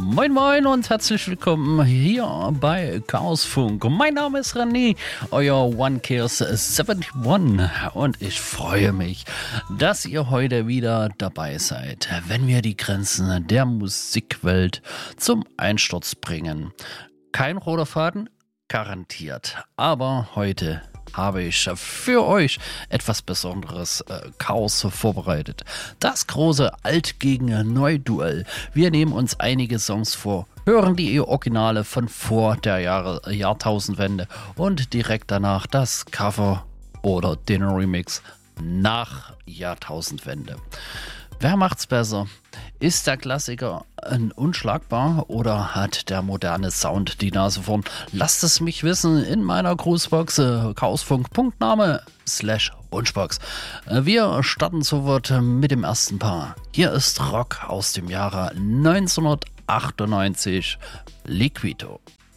Moin Moin und herzlich willkommen hier bei Chaosfunk. Mein Name ist René, euer OneCares71 und ich freue mich, dass ihr heute wieder dabei seid, wenn wir die Grenzen der Musikwelt zum Einsturz bringen. Kein roter Faden, garantiert, aber heute habe ich für euch etwas Besonderes Chaos vorbereitet. Das große Alt gegen Neu-Duell. Wir nehmen uns einige Songs vor, hören die Originale von vor der Jahrtausendwende und direkt danach das Cover oder den Remix nach Jahrtausendwende. Wer macht's besser? Ist der Klassiker unschlagbar oder hat der moderne Sound die Nase vorn? Lasst es mich wissen in meiner Grußbox chaosfunk.name/Wunschbox. Wir starten sofort mit dem ersten Paar. Hier ist Rock aus dem Jahre 1998, Liquido.